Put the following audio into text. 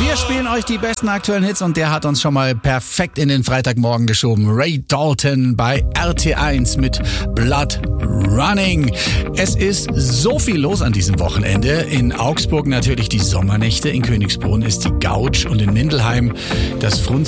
Wir spielen euch die besten aktuellen Hits und der hat uns schon mal perfekt in den Freitagmorgen geschoben. Ray Dalton bei RT1 mit Blood Running. Es ist so viel los an diesem Wochenende. In Augsburg natürlich die Sommernächte, in Königsbrunn ist die Gouge und in Mindelheim das